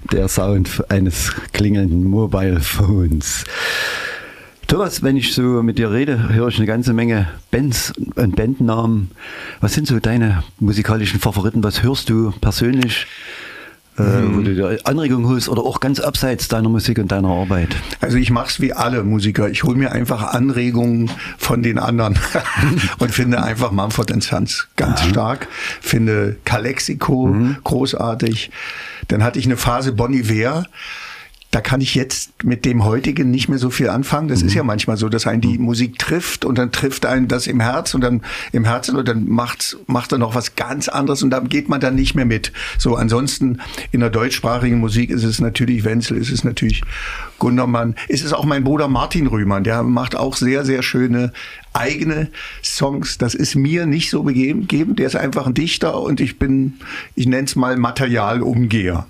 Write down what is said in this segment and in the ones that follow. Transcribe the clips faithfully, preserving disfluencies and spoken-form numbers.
der Sound eines klingelnden Mobile Phones. Thomas, wenn ich so mit dir rede, höre ich eine ganze Menge Bands und Bandnamen. Was sind so deine musikalischen Favoriten? Was hörst du persönlich, äh, mhm. wo du dir Anregungen holst oder auch ganz abseits deiner Musik und deiner Arbeit? Also ich mache es wie alle Musiker. Ich hole mir einfach Anregungen von den anderen und finde einfach Mumford and Sons ganz Aha. stark. Finde Calexico mhm. großartig. Dann hatte ich eine Phase Bon Iver. Da kann ich jetzt mit dem heutigen nicht mehr so viel anfangen. Das mhm. ist ja manchmal so, dass einen die Musik trifft und dann trifft einen das im Herz und dann im Herzen und dann macht, macht er noch was ganz anderes und da geht man dann nicht mehr mit. So, ansonsten in der deutschsprachigen Musik ist es natürlich Wenzel, ist es natürlich Gundermann. Ist es auch mein Bruder Martin Rühmann, der macht auch sehr, sehr schöne eigene Songs. Das ist mir nicht so begeben. Der ist einfach ein Dichter und ich bin, ich nenne es mal Materialumgeher.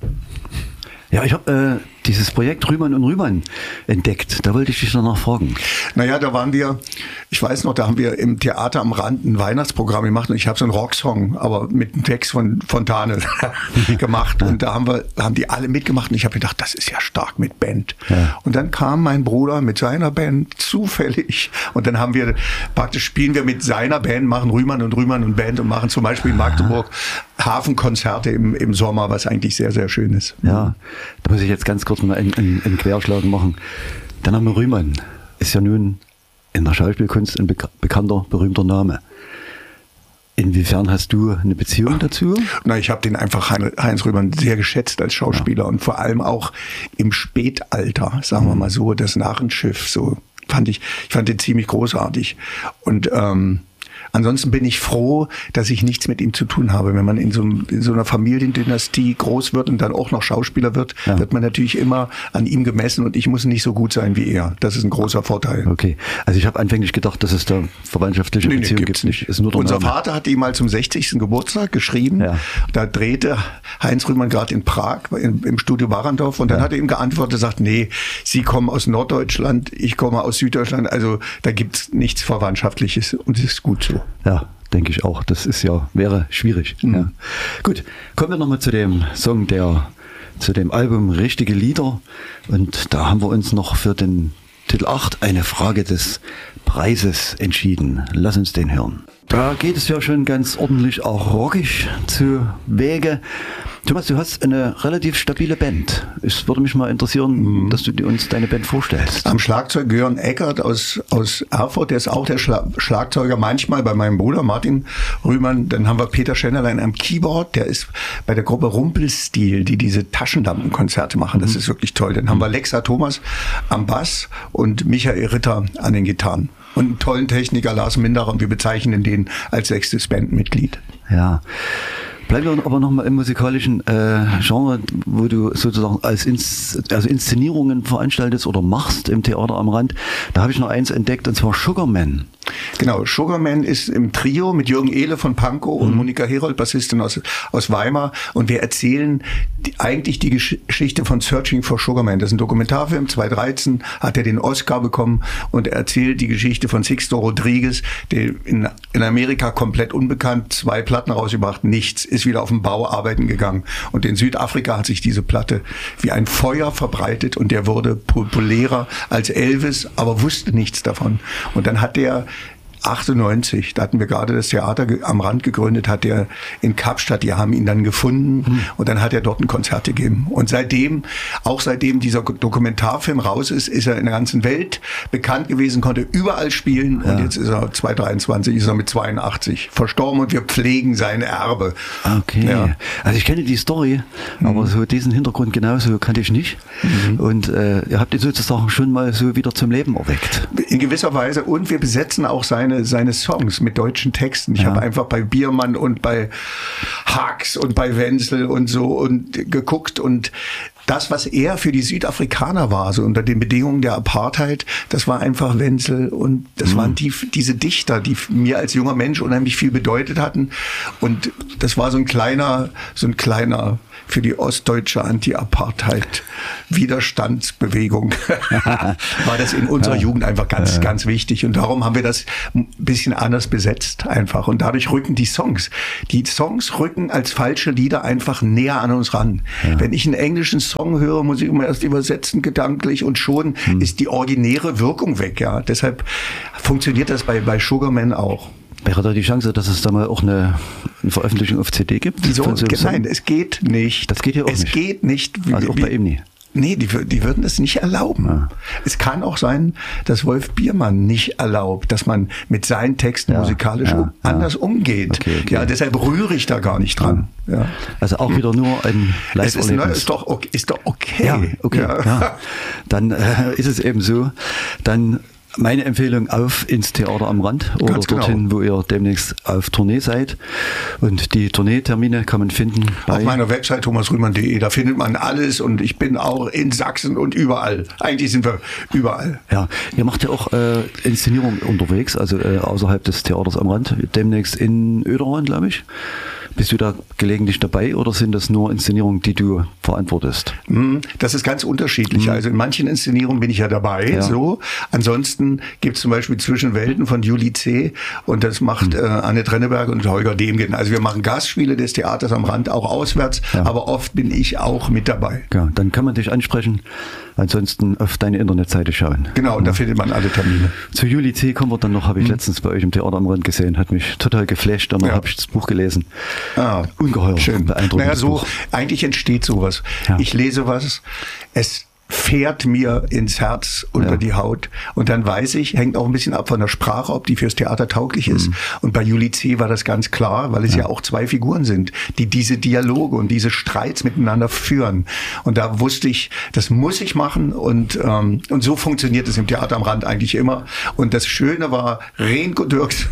Ja, ich habe äh, dieses Projekt Rühmann und Rühmann entdeckt. Da wollte ich dich noch nachfragen. Naja, da waren wir, ich weiß noch, da haben wir im Theater am Rand ein Weihnachtsprogramm gemacht und ich habe so einen Rocksong, aber mit einem Text von Fontane gemacht. Und da haben wir, haben die alle mitgemacht und ich habe gedacht, das ist ja stark mit Band. Ja. Und dann kam mein Bruder mit seiner Band zufällig und dann haben wir praktisch spielen wir mit seiner Band, machen Rühmann und Rühmann und Band und machen zum Beispiel in Magdeburg Hafenkonzerte im, im Sommer, was eigentlich sehr, sehr schön ist. Ja, da muss ich jetzt ganz kurz mal einen, einen, einen Querschlag machen. Der Name Rühmann ist ja nun in der Schauspielkunst ein bek- bekannter, berühmter Name. Inwiefern hast du eine Beziehung dazu? Na, ich habe den einfach Heinz Rühmann sehr geschätzt als Schauspieler ja. und vor allem auch im Spätalter, sagen wir mal so, das Narrenschiff, so fand ich, ich fand den ziemlich großartig und ähm, ansonsten bin ich froh, dass ich nichts mit ihm zu tun habe. Wenn man in so, in so einer Familiendynastie groß wird und dann auch noch Schauspieler wird, ja. wird man natürlich immer an ihm gemessen und ich muss nicht so gut sein wie er. Das ist ein großer Vorteil. Okay, also ich habe anfänglich gedacht, dass es da verwandtschaftliche nee, Beziehungen nee, gibt. Nicht. Ist nur Unser Name. Vater hat ihm mal zum sechzigsten Geburtstag geschrieben. Ja. Da drehte Heinz Rühmann gerade in Prag im, im Studio Warendorf und dann ja. hat er ihm geantwortet und gesagt, nee, Sie kommen aus Norddeutschland, ich komme aus Süddeutschland, also da gibt's nichts Verwandtschaftliches und es ist gut so. Ja, denke ich auch. Das ist ja, wäre schwierig. Mhm. Ja. Gut, kommen wir nochmal zu dem Song, der, zu dem Album Richtige Lieder. Und da haben wir uns noch für den Titel acht eine Frage des Preises entschieden. Lass uns den hören. Da geht es ja schon ganz ordentlich auch rockig zu Wege. Thomas, du hast eine relativ stabile Band. Es würde mich mal interessieren, mhm. dass du uns deine Band vorstellst. Am Schlagzeug Jörn Eckert aus, aus Erfurt, der ist auch der Schla- Schlagzeuger, manchmal bei meinem Bruder Martin Rühmann. Dann haben wir Peter Schennerlein am Keyboard, der ist bei der Gruppe Rumpelstil, die diese Taschenlampenkonzerte machen. Das mhm. ist wirklich toll. Dann haben wir Lexa Thomas am Bass und Michael Ritter an den Gitarren. Und einen tollen Techniker, Lars Minderer, und wir bezeichnen den als sechstes Bandmitglied. Ja. Bleiben wir aber nochmal im musikalischen äh, Genre, wo du sozusagen als Ins- also Inszenierungen veranstaltest oder machst im Theater am Rand. Da habe ich noch eins entdeckt, und zwar Sugarman. Genau, Sugarman ist im Trio mit Jürgen Ehle von Pankow mhm. und Monika Herold, Bassistin aus, aus Weimar. Und wir erzählen die, eigentlich die Gesch- Geschichte von Searching for Sugarman. Das ist ein Dokumentarfilm, zweitausenddreizehn hat er den Oscar bekommen und er erzählt die Geschichte von Sixto Rodriguez, der in, in Amerika komplett unbekannt, zwei Platten rausgebracht, nichts, ist wieder auf dem Bau arbeiten gegangen. Und in Südafrika hat sich diese Platte wie ein Feuer verbreitet und der wurde populärer als Elvis, aber wusste nichts davon. Und dann hat der achtundneunzig, da hatten wir gerade das Theater ge- am Rand gegründet, hat er in Kapstadt, die haben ihn dann gefunden mhm. und dann hat er dort ein Konzert gegeben. Und seitdem, auch seitdem dieser Dokumentarfilm raus ist, ist er in der ganzen Welt bekannt gewesen, konnte überall spielen ja. und jetzt ist er zweitausenddreiundzwanzig, ist er mit zweiundachtzig verstorben und wir pflegen sein Erbe. Okay, ja. Also ich kenne die Story, mhm. aber so diesen Hintergrund genauso kannte ich nicht mhm. und äh, ihr habt ihn sozusagen schon mal so wieder zum Leben erweckt. In gewisser Weise, und wir besetzen auch seine seine Songs mit deutschen Texten. Ich ja. habe einfach bei Biermann und bei Haags und bei Wenzel und so und geguckt und das, was er für die Südafrikaner war, so unter den Bedingungen der Apartheid, das war einfach Wenzel und das mhm. waren die, diese Dichter, die mir als junger Mensch unheimlich viel bedeutet hatten und das war so ein kleiner, so ein kleiner für die ostdeutsche Anti-Apartheid-Widerstandsbewegung war das in unserer ja. Jugend einfach ganz, ja. ganz wichtig. Und darum haben wir das ein bisschen anders besetzt einfach. Und dadurch rücken die Songs. Die Songs rücken als falsche Lieder einfach näher an uns ran. Ja. Wenn ich einen englischen Song höre, muss ich immer erst übersetzen, gedanklich, und schon hm. ist die originäre Wirkung weg. Ja, deshalb funktioniert das bei, bei Sugarman auch. Wäre da die Chance, dass es da mal auch eine, eine Veröffentlichung auf C D gibt? So, so nein, es geht nicht. Das geht ja auch es nicht. Es geht nicht. Also auch bei ihm nie. Nee, die, die würden es nicht erlauben. Ja. Es kann auch sein, dass Wolf Biermann nicht erlaubt, dass man mit seinen Texten ja, musikalisch ja, anders ja. umgeht. Okay, okay. Ja, deshalb rühre ich da gar nicht dran. Ja. Ja. Also auch wieder nur ein Live-Erlebnis. Es ist, ist, doch okay, ist doch okay. Ja, okay. Ja. Ja. Dann äh, ist es eben so. Dann meine Empfehlung, auf ins Theater am Rand oder Ganz dorthin, genau. wo ihr demnächst auf Tournee seid. Und die Tourneetermine kann man finden auf meiner Website thomas rühmann punkt de. Da findet man alles, und ich bin auch in Sachsen und überall. Eigentlich sind wir überall. Ja, ihr macht ja auch äh, Inszenierungen unterwegs, also äh, außerhalb des Theaters am Rand. Demnächst in Oederholm, glaube ich. Bist du da gelegentlich dabei, oder sind das nur Inszenierungen, die du verantwortest? Das ist ganz unterschiedlich. Mhm. Also in manchen Inszenierungen bin ich ja dabei. Ja. So. Ansonsten gibt es zum Beispiel Zwischen Welten von Juli C. und das macht mhm. äh, Anne Trenneberg und Holger Demgen. Also wir machen Gastspiele des Theaters am Rand, auch auswärts, ja. aber oft bin ich auch mit dabei. Ja, dann kann man dich ansprechen. Ansonsten auf deine Internetseite schauen. Genau, und ja. da findet man alle Termine. Zu Juli C. kommen wir dann noch, habe ich mhm. letztens bei euch im Theater am Rand gesehen, hat mich total geflasht. Danach ja. habe ich das Buch gelesen. Ah, ungeheuer schön. Beeindruckendes naja, so, Buch. Eigentlich entsteht sowas. Ja. Ich lese was, es fährt mir ins Herz unter ja. die Haut, und dann weiß ich, hängt auch ein bisschen ab von der Sprache, ob die fürs Theater tauglich ist. Mhm. Und bei Juli C. war das ganz klar, weil es ja. ja auch zwei Figuren sind, die diese Dialoge und diese Streits miteinander führen. Und da wusste ich, das muss ich machen, und ähm, und so funktioniert es im Theater am Rand eigentlich immer. Und das Schöne war, Renko Dirks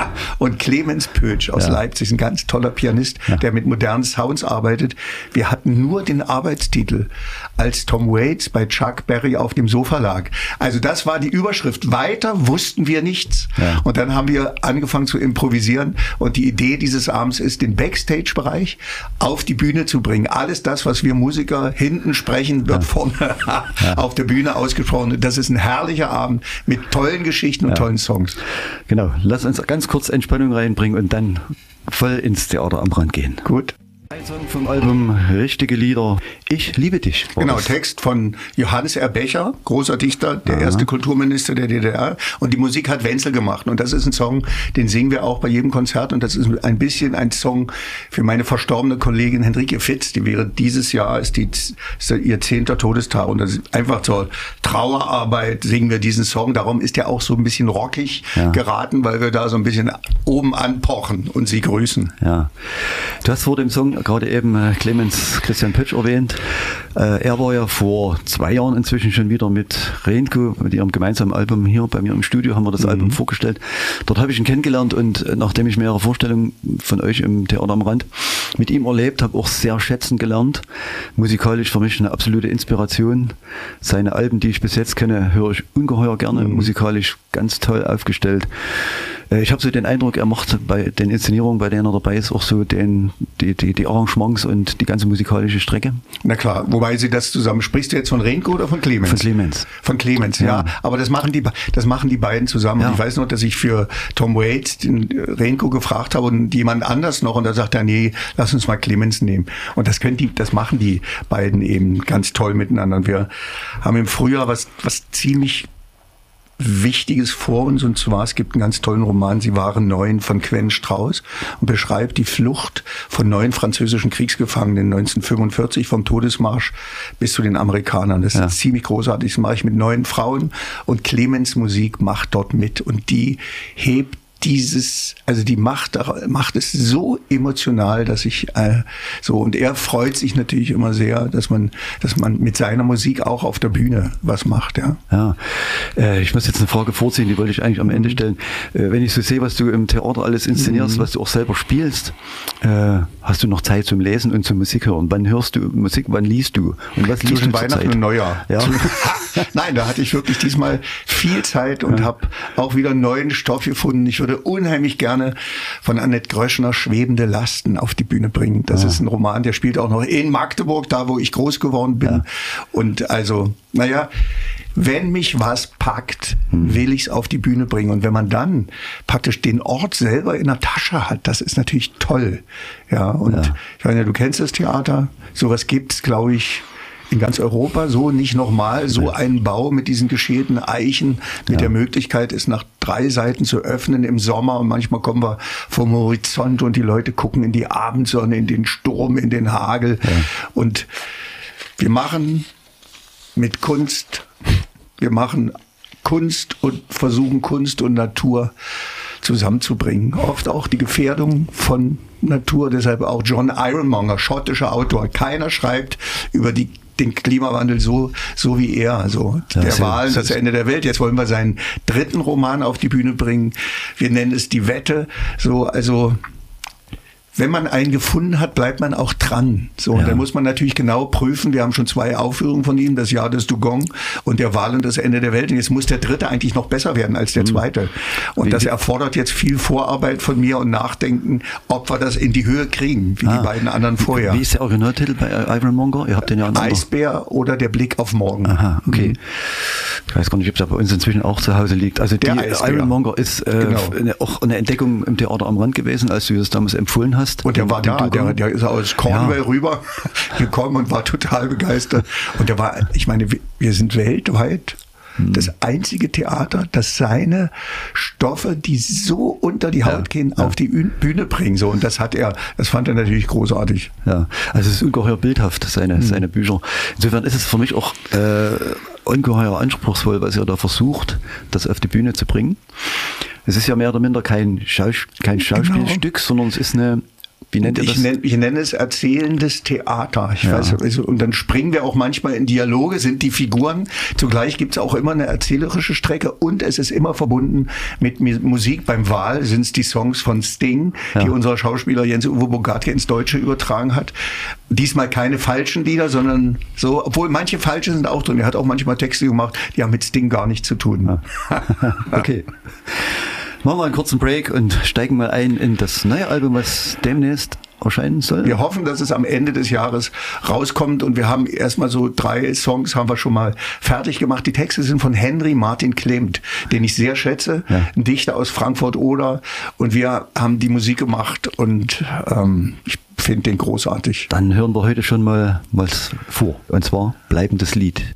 und Clemens Pötsch aus ja. Leipzig, ein ganz toller Pianist, ja. der mit modernen Sounds arbeitet. Wir hatten nur den Arbeitstitel, als Tom Waits bei Chuck Berry auf dem Sofa lag. Also das war die Überschrift. Weiter wussten wir nichts. Ja. Und dann haben wir angefangen zu improvisieren. Und die Idee dieses Abends ist, den Backstage-Bereich auf die Bühne zu bringen. Alles das, was wir Musiker hinten sprechen, wird ja. vorne ja. auf der Bühne ausgesprochen. Das ist ein herrlicher Abend mit tollen Geschichten und ja. tollen Songs. Genau. Lass uns ganz kurz Entspannung reinbringen und dann voll ins Theater am Rand gehen. Gut. Ein Song vom Album Richtige Lieder. Ich liebe dich. Genau, das. Text von Johannes R. Becher, großer Dichter, der Aha. erste Kulturminister der D D R. Und die Musik hat Wenzel gemacht. Und das ist ein Song, den singen wir auch bei jedem Konzert. Und das ist ein bisschen ein Song für meine verstorbene Kollegin Henrike Fitz. Die wäre dieses Jahr, ist, die, ist ihr zehnter Todestag. Und das ist einfach zur Trauerarbeit singen wir diesen Song. Darum ist der auch so ein bisschen rockig ja. geraten, weil wir da so ein bisschen oben anpochen und sie grüßen. Ja. Du hast vor dem Song gerade eben äh, Clemens Christian Pötsch erwähnt. Äh, er war ja vor zwei Jahren inzwischen schon wieder mit Renko, mit ihrem gemeinsamen Album hier bei mir im Studio, haben wir das mhm. Album vorgestellt. Dort habe ich ihn kennengelernt, und äh, nachdem ich mehrere Vorstellungen von euch im Theater am Rand mit ihm erlebt habe, auch sehr schätzen gelernt. Musikalisch für mich eine absolute Inspiration. Seine Alben, die ich bis jetzt kenne, höre ich ungeheuer gerne. Mhm. Musikalisch ganz toll aufgestellt. Äh, ich habe so den Eindruck, er macht bei den Inszenierungen, bei denen er dabei ist, auch so den, die, die, die Arrangements und die ganze musikalische Strecke. Na klar, wobei sie das zusammen, sprichst du jetzt von Renko oder von Clemens? Von Clemens. Von Clemens, ja. ja. Aber das machen die, das machen die beiden zusammen. Ja. Ich weiß noch, dass ich für Tom Waits den Renko gefragt habe und jemand anders noch, und da sagt er, nee, lass uns mal Clemens nehmen. Und das können die, das machen die beiden eben ganz toll miteinander. Und wir haben im Frühjahr was, was ziemlich Wichtiges vor uns, und zwar, es gibt einen ganz tollen Roman, Sie waren neun, von Quen Strauß, und beschreibt die Flucht von neun französischen Kriegsgefangenen neunzehnhundertfünfundvierzig vom Todesmarsch bis zu den Amerikanern. Das ja. ist ziemlich großartig. Das mache ich mit neun Frauen, und Clemens Musik macht dort mit, und die hebt dieses, also die macht, macht es so emotional, dass ich äh, so, und er freut sich natürlich immer sehr, dass man, dass man mit seiner Musik auch auf der Bühne was macht, ja. Ja, äh, ich muss jetzt eine Frage vorziehen, die wollte ich eigentlich am Ende stellen. Äh, wenn ich so sehe, was du im Theater alles inszenierst, mhm. was du auch selber spielst, äh, hast du noch Zeit zum Lesen und zum Musik hören? Wann hörst du Musik, wann liest du? Und was liest Zwischen du Weihnachten Zeit? und Neujahr. Ja. Nein, da hatte ich wirklich diesmal viel Zeit und ja. habe auch wieder neuen Stoff gefunden. Ich würde unheimlich gerne von Annette Gröschner Schwebende Lasten auf die Bühne bringen. Das ah. ist ein Roman, der spielt auch noch in Magdeburg, da wo ich groß geworden bin. Ja. Und also, naja, wenn mich was packt, hm. will ich es auf die Bühne bringen. Und wenn man dann praktisch den Ort selber in der Tasche hat, das ist natürlich toll. Ja, und ja. ich meine, du kennst das Theater. Sowas gibt's, glaube ich, in ganz Europa so nicht nochmal. So ja. ein Bau mit diesen geschälten Eichen, mit ja. der Möglichkeit, es nach drei Seiten zu öffnen im Sommer. Und manchmal kommen wir vom Horizont und die Leute gucken in die Abendsonne, in den Sturm, in den Hagel. Ja. Und wir machen mit Kunst, wir machen Kunst und versuchen Kunst und Natur zusammenzubringen. Oft auch die Gefährdung von Natur, deshalb auch John Ironmonger, schottischer Autor. Keiner schreibt über die den Klimawandel so so wie er. Also ja, der Wahlen, das Ende der Welt. Jetzt wollen wir seinen dritten Roman auf die Bühne bringen. Wir nennen es Die Wette. So, also wenn man einen gefunden hat, bleibt man auch dran. So, ja. und da muss man natürlich genau prüfen. Wir haben schon zwei Aufführungen von ihm, das Jahr des Dugong und der Wahl und das Ende der Welt. Und jetzt muss der dritte eigentlich noch besser werden als der zweite. Und wie, das erfordert jetzt viel Vorarbeit von mir und Nachdenken, ob wir das in die Höhe kriegen, wie ah. die beiden anderen vorher. Wie ist der Originaltitel bei Ironmonger? Ihr habt den ja Eisbär oder Der Blick auf morgen. Aha, okay. Mhm. Ich weiß gar nicht, ob es bei uns inzwischen auch zu Hause liegt. Also der die Eisbär. Ironmonger ist äh, genau. eine, auch eine Entdeckung im Theater am Rand gewesen, als du das damals empfohlen hast. Und der war da, der, der ist aus Cornwall ja. rüber gekommen und war total begeistert. Und der war, ich meine, wir sind weltweit hm. das einzige Theater, das seine Stoffe, die so unter die Haut ja. gehen, ja. auf die Bühne bringen. So, und das hat er, das fand er natürlich großartig. Ja, also es ist ungeheuer bildhaft, seine, hm. seine Bücher. Insofern ist es für mich auch äh, ungeheuer anspruchsvoll, was er da versucht, das auf die Bühne zu bringen. Es ist ja mehr oder minder kein, Schaus kein Schauspielstück, genau. sondern es ist eine, wie nennt ihr das? Ich nenne, ich nenne es erzählendes Theater. Ich ja. weiß, also, und dann springen wir auch manchmal in Dialoge, sind die Figuren. Zugleich gibt es auch immer eine erzählerische Strecke und es ist immer verbunden mit Musik. Beim Wahl sind es die Songs von Sting, ja. die unser Schauspieler Jens-Uwe Bogartke ins Deutsche übertragen hat. Diesmal keine falschen Lieder, sondern so, obwohl manche falsche sind auch drin. Er hat auch manchmal Texte gemacht, die haben mit Sting gar nichts zu tun. Ja. Okay. Machen wir einen kurzen Break und steigen mal ein in das neue Album, was demnächst erscheinen soll. Wir hoffen, dass es am Ende des Jahres rauskommt und wir haben erstmal so drei Songs haben wir schon mal fertig gemacht. Die Texte sind von Henry Martin Klimt, den ich sehr schätze, ja. ein Dichter aus Frankfurt-Oder, und wir haben die Musik gemacht und ähm, ich finde den großartig. Dann hören wir heute schon mal was vor, und zwar Bleibendes Lied.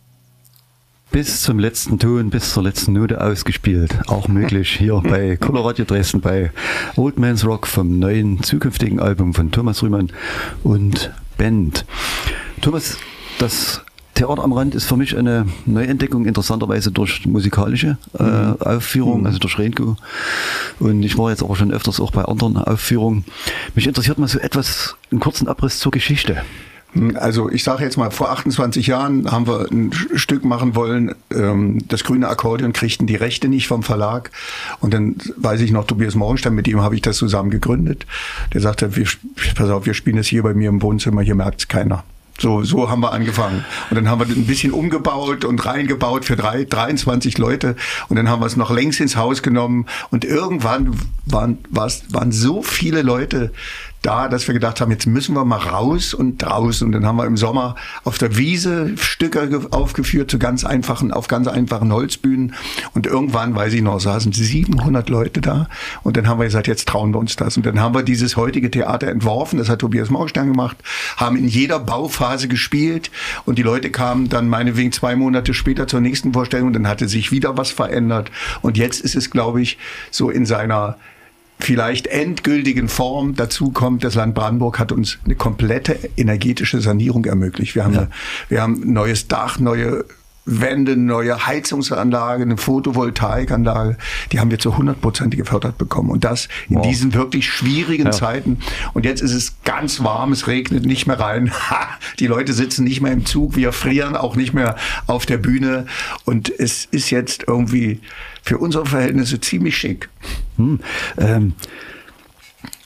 Bis zum letzten Ton, bis zur letzten Note ausgespielt. Auch möglich hier bei Coloradio Dresden bei Old Man's Rock vom neuen zukünftigen Album von Thomas Rühmann und Band. Thomas, das Theater am Rand ist für mich eine Neuentdeckung, interessanterweise durch musikalische äh, mhm. Aufführungen, mhm. also durch Renko. Und ich war jetzt aber schon öfters auch bei anderen Aufführungen. Mich interessiert mal so etwas, einen kurzen Abriss zur Geschichte. Also ich sage jetzt mal, vor achtundzwanzig Jahren haben wir ein Stück machen wollen, ähm, das grüne Akkordeon, kriegten die Rechte nicht vom Verlag. Und dann weiß ich noch, Tobias Morgenstern, mit ihm habe ich das zusammen gegründet. Der sagte, wir, pass auf, wir spielen es hier bei mir im Wohnzimmer, hier merkt es keiner. So, so haben wir angefangen. Und dann haben wir ein bisschen umgebaut und reingebaut für drei, dreiundzwanzig Leute. Und dann haben wir es noch längst ins Haus genommen. Und irgendwann waren, waren so viele Leute da, dass wir gedacht haben, jetzt müssen wir mal raus und draußen. Und dann haben wir im Sommer auf der Wiese Stücke aufgeführt, zu ganz einfachen, auf ganz einfachen Holzbühnen. Und irgendwann, weiß ich noch, saßen siebenhundert Leute da. Und dann haben wir gesagt, jetzt trauen wir uns das. Und dann haben wir dieses heutige Theater entworfen. Das hat Tobias Morgenstern gemacht. Haben in jeder Bauphase gespielt. Und die Leute kamen dann meinetwegen zwei Monate später zur nächsten Vorstellung. Und dann hatte sich wieder was verändert. Und jetzt ist es, glaube ich, so in seiner vielleicht endgültigen Form. Dazu kommt, das Land Brandenburg hat uns eine komplette energetische Sanierung ermöglicht. Wir haben, ja. eine, wir haben ein neues Dach, neue Wände, neue Heizungsanlage, eine Photovoltaikanlage, die haben wir zu hundert Prozent gefördert bekommen. Und das in wow. diesen wirklich schwierigen ja. Zeiten. Und jetzt ist es ganz warm, es regnet nicht mehr rein. Die Leute sitzen nicht mehr im Zug, wir frieren auch nicht mehr auf der Bühne. Und es ist jetzt irgendwie für unsere Verhältnisse ziemlich schick. Hm, ähm.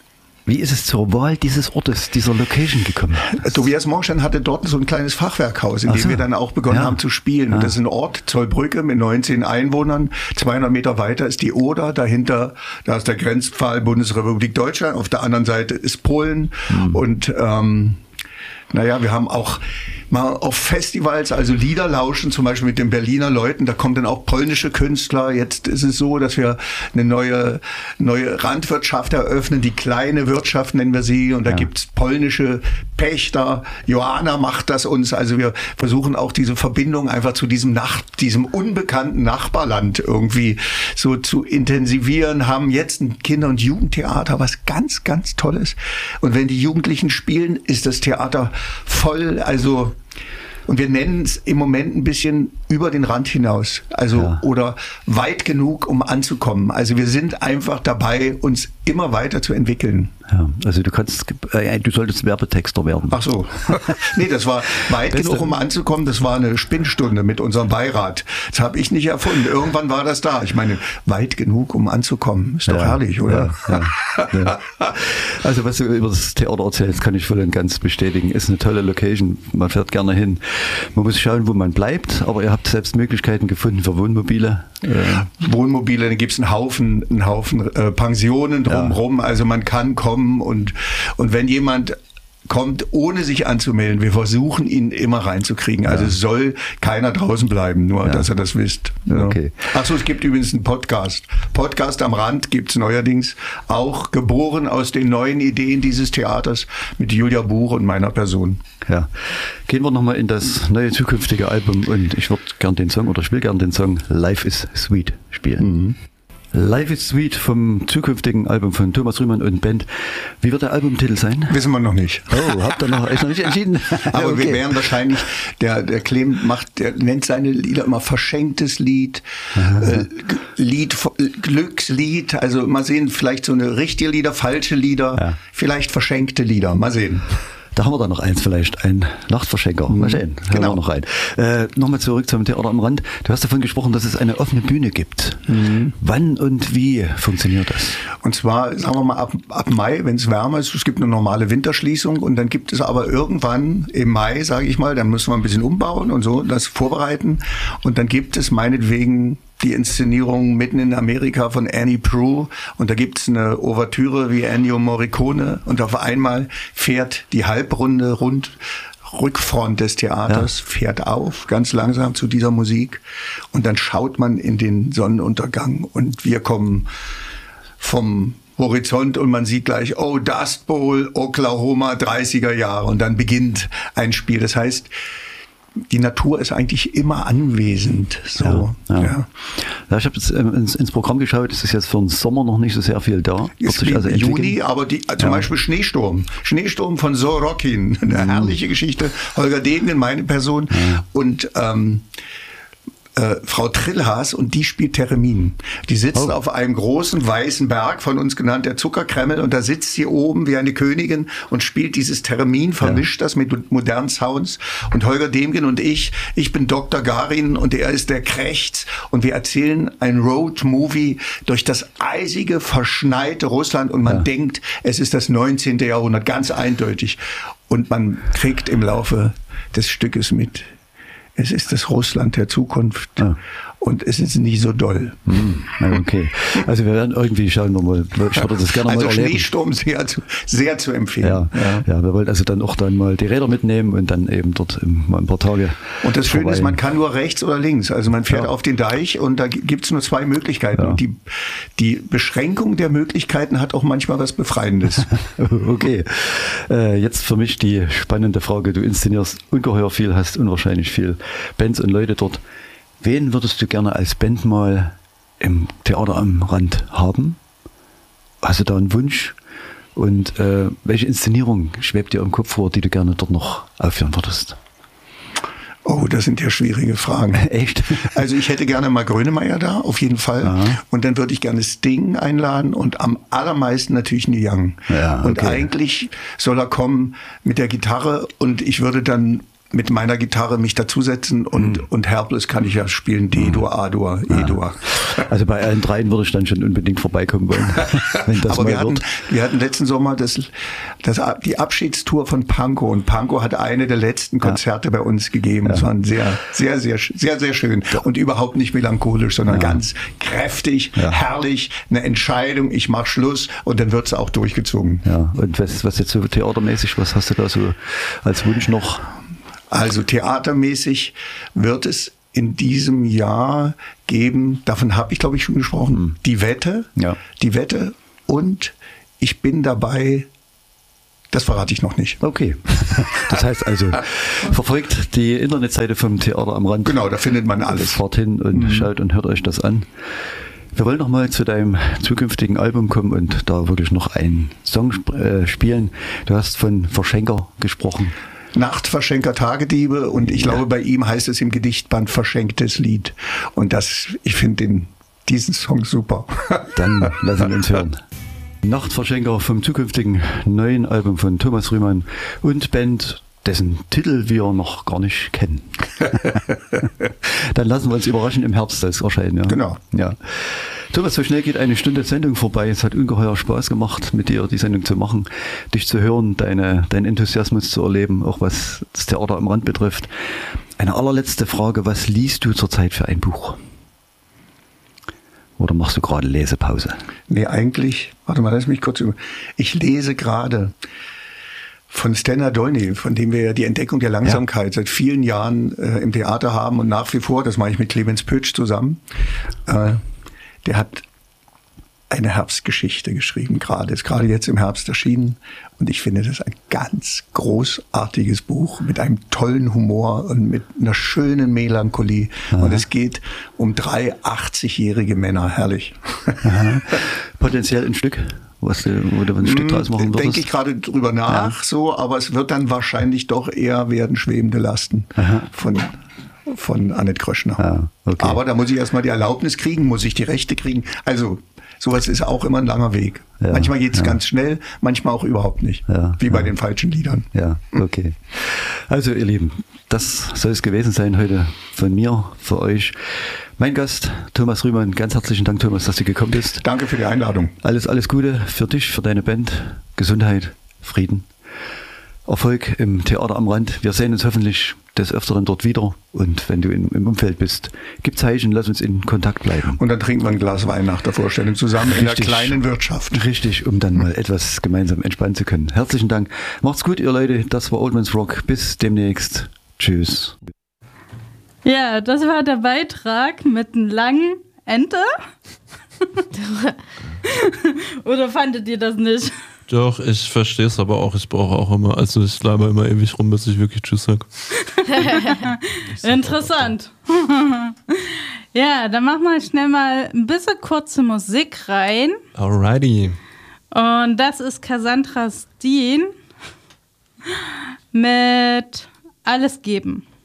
Wie ist es zur Wahl dieses Ortes, dieser Location gekommen? Tobias Morschan hatte dort so ein kleines Fachwerkhaus, in Ach dem so. wir dann auch begonnen Ja. haben zu spielen. Und Ah. das ist ein Ort, Zollbrücke, mit neunzehn Einwohnern. zweihundert Meter weiter ist die Oder, dahinter, da ist der Grenzpfahl Bundesrepublik Deutschland, auf der anderen Seite ist Polen. Hm. Und ähm, naja, wir haben auch mal auf Festivals, also Lieder lauschen, zum Beispiel mit den Berliner Leuten, da kommen dann auch polnische Künstler. Jetzt ist es so, dass wir eine neue, neue Randwirtschaft eröffnen, die kleine Wirtschaft nennen wir sie, und da Ja. gibt's polnische Pächter. Johanna macht das uns, also wir versuchen auch diese Verbindung einfach zu diesem Nach diesem unbekannten Nachbarland irgendwie so zu intensivieren, haben jetzt ein Kinder- und Jugendtheater, was ganz, ganz Tolles. Und wenn die Jugendlichen spielen, ist das Theater voll, also, und wir nennen es im Moment ein bisschen über den Rand hinaus, also Ja. oder weit genug, um anzukommen. Also wir sind einfach dabei, uns immer weiter zu entwickeln. Ja, also du kannst, äh, du solltest Werbetexter werden. Ach so. Nee, das war weit Beste. genug, um anzukommen. Das war eine Spinnstunde mit unserem Beirat. Das habe ich nicht erfunden. Irgendwann war das da. Ich meine, weit genug, um anzukommen. Ist doch Ja, herrlich, oder? Ja, ja, ja. Also was du über das Theater erzählst, kann ich voll und ganz bestätigen. Ist eine tolle Location. Man fährt gerne hin. Man muss schauen, wo man bleibt, aber ihr habt selbst Möglichkeiten gefunden für Wohnmobile. Äh, Wohnmobile, da gibt's einen Haufen, einen Haufen äh, Pensionen drumherum. Also man kann kommen und, und wenn jemand kommt, ohne sich anzumelden, wir versuchen ihn immer reinzukriegen. Also es soll keiner draußen bleiben, nur Ja. dass ihr das wisst. Ja. Okay. Ach so, es gibt übrigens einen Podcast. Podcast am Rand gibt's neuerdings, auch geboren aus den neuen Ideen dieses Theaters mit Julia Buch und meiner Person. ja. Gehen wir nochmal in das neue zukünftige Album und ich würde gern den Song oder ich will gern den Song Life is Sweet spielen. Life is Sweet vom zukünftigen Album von Thomas Rühmann und Band. Wie wird der Albumtitel sein? Wissen wir noch nicht. Oh, habt ihr noch, ist noch nicht entschieden? Aber Okay. wir werden wahrscheinlich, der, der Clem macht, der nennt seine Lieder immer verschenktes Lied, äh, G- Lied, Glückslied, also mal sehen, vielleicht so eine richtige Lieder, falsche Lieder, Ja. vielleicht verschenkte Lieder, mal sehen. Da haben wir dann noch eins vielleicht, ein Nachtverschenker. Mal sehen, hören Genau. wir noch rein. Äh, Nochmal zurück zum Theater am Rand. Du hast davon gesprochen, dass es eine offene Bühne gibt. Wann und wie funktioniert das? Und zwar, sagen wir mal, ab, ab Mai, wenn es wärmer ist, es gibt eine normale Winterschließung und dann gibt es aber irgendwann im Mai, sage ich mal, dann müssen wir ein bisschen umbauen und so, das vorbereiten und dann gibt es meinetwegen die Inszenierung mitten in Amerika von Annie Proulx und da gibt es eine Ouvertüre wie Ennio Morricone und auf einmal fährt die Halbrunde rund Rückfront des Theaters, fährt auf, ganz langsam zu dieser Musik und dann schaut man in den Sonnenuntergang und wir kommen vom Horizont und man sieht gleich, oh, Dust Bowl, Oklahoma, dreißiger Jahre und dann beginnt ein Spiel. Das heißt, die Natur ist eigentlich immer anwesend. So, Ja, ja. ja. Ja, ich habe jetzt ähm, ins, ins Programm geschaut, es ist jetzt für den Sommer noch nicht so sehr viel da. Wird Ist sich wie also Juni, entwickeln. aber die, zum Ja. Beispiel Schneesturm. Schneesturm von Sorokin. Eine Mhm. herrliche Geschichte. Holger Degen, meine Person. Und ähm, äh, Frau Trillhaas und die spielt Theremin. Die sitzt Oh. auf einem großen weißen Berg, von uns genannt der Zuckerkremmel, und da sitzt sie oben wie eine Königin und spielt dieses Theremin, vermischt das mit modernen Sounds. Und Holger Demgen und ich, ich bin Doktor Garin und er ist der Krechts und wir erzählen ein Road-Movie durch das eisige, verschneite Russland und man Ja. denkt, es ist das neunzehnte Jahrhundert, ganz eindeutig. Und man kriegt im Laufe des Stückes mit, es ist das Russland der Zukunft. Ja. Und es ist nicht so doll. Hm, ja, okay. Also wir werden irgendwie schauen wir mal. Ich würde das gerne Also mal erleben. Schneesturm sehr zu, sehr zu empfehlen. Ja, ja, ja, wir wollten also dann auch dann mal die Räder mitnehmen und dann eben dort im, mal ein paar Tage. Und das Schöne vorbei. ist, man kann nur rechts oder links. Also man fährt Ja. auf den Deich und da gibt es nur zwei Möglichkeiten. Ja. Und die, die Beschränkung der Möglichkeiten hat auch manchmal was Befreiendes. Okay. Äh, jetzt für mich die spannende Frage. Du inszenierst ungeheuer viel, hast unwahrscheinlich viel Bands und Leute dort. Wen würdest du gerne als Band mal im Theater am Rand haben? Hast du da einen Wunsch? Und äh, welche Inszenierung schwebt dir im Kopf vor, die du gerne dort noch aufführen würdest? Oh, das sind ja schwierige Fragen. Echt? Also ich hätte gerne mal Grönemeyer da, auf jeden Fall. Ja. Und dann würde ich gerne Sting einladen und am allermeisten natürlich Neil Young. Ja, Und okay. eigentlich soll er kommen mit der Gitarre und ich würde dann mit meiner Gitarre mich dazusetzen und, mhm. und Helpless kann ich ja spielen D-Dur, A-Dur, E-Dur. Also bei allen dreien würde ich dann schon unbedingt vorbeikommen wollen. Wenn das Aber mal wir, hatten, wird. wir hatten letzten Sommer das, das, die Abschiedstour von Pankow und Pankow hat eine der letzten Konzerte ja. bei uns gegeben. Es ja. waren sehr, sehr, sehr, sehr, sehr schön und überhaupt nicht melancholisch, sondern ja. ganz kräftig, ja. herrlich, eine Entscheidung, ich mach Schluss und dann wird es auch durchgezogen. Ja, und was, was jetzt so theatermäßig, was hast du da so als Wunsch noch? Also theatermäßig wird es in diesem Jahr geben, davon habe ich glaube ich schon gesprochen, hm. die Wette, ja. die Wette und ich bin dabei, das verrate ich noch nicht. Okay, das heißt also, verfolgt die Internetseite vom Theater am Rand. Genau, da findet man alles. Fahrt hin und mhm. schaut und hört euch das an. Wir wollen noch mal zu deinem zukünftigen Album kommen und da wirklich noch einen Song sp- äh, spielen. Du hast von Verschenker gesprochen. Nachtverschenker, Tagediebe und ich ja. glaube, bei ihm heißt es im Gedichtband Verschenktes Lied. Und das, ich finde den, diesen Song super. Dann lassen wir uns hören. Nachtverschenker vom zukünftigen neuen Album von Thomas Rühmann und Band, dessen Titel wir noch gar nicht kennen. Dann lassen wir uns überraschen, im Herbst das erscheinen. Ja. Genau. Ja. Thomas, so schnell geht eine Stunde Sendung vorbei. Es hat ungeheuer Spaß gemacht, mit dir die Sendung zu machen, dich zu hören, deine, deinen Enthusiasmus zu erleben, auch was das Theater am Rand betrifft. Eine allerletzte Frage, was liest du zurzeit für ein Buch? Oder machst du gerade Lesepause? Nee, eigentlich, warte mal, lass mich kurz über. Ich lese gerade von Stena Dolny, von dem wir ja die Entdeckung der Langsamkeit ja. seit vielen Jahren äh, im Theater haben und nach wie vor, das mache ich mit Clemens Pötsch zusammen. Äh, der hat eine Herbstgeschichte geschrieben, gerade ist gerade jetzt im Herbst erschienen und ich finde das ein ganz großartiges Buch mit einem tollen Humor und mit einer schönen Melancholie. Aha. Und es geht um drei achtzigjährige Männer, herrlich. Aha. Potenziell ein Stück, was du, wo du ein Stück draus machen würdest? Denke ich gerade drüber nach, ja. so, aber es wird dann wahrscheinlich doch eher werden Schwebende Lasten Aha. von von Annette Kröschner. Ja, okay. Aber da muss ich erstmal die Erlaubnis kriegen, muss ich die Rechte kriegen. Also sowas ist auch immer ein langer Weg. Ja, manchmal geht es ja. ganz schnell, manchmal auch überhaupt nicht. Ja, wie bei ja. den falschen Liedern. Ja, okay. Also ihr Lieben, das soll es gewesen sein heute von mir, für euch. Mein Gast, Thomas Rühmann. Ganz herzlichen Dank, Thomas, dass du gekommen bist. Danke für die Einladung. Alles, alles Gute für dich, für deine Band. Gesundheit, Frieden, Erfolg im Theater am Rand. Wir sehen uns hoffentlich des Öfteren dort wieder. Und wenn du in, im Umfeld bist, gib Zeichen, lass uns in Kontakt bleiben. Und dann trinken wir ein Glas Wein nach der Vorstellung zusammen richtig, in der kleinen Wirtschaft. Richtig, um dann mal etwas gemeinsam entspannen zu können. Herzlichen Dank. Macht's gut, ihr Leute. Das war Old Man's Rock. Bis demnächst. Tschüss. Ja, das war der Beitrag mit einem langen Ente. Oder fandet ihr das nicht? Doch, ich verstehe es aber auch. Ich brauche auch immer, also ich laber immer ewig rum, bis ich wirklich Tschüss sage. Interessant. Ja, dann machen wir schnell mal ein bisschen kurze Musik rein. Alrighty. Und das ist Cassandra Steen mit Alles geben.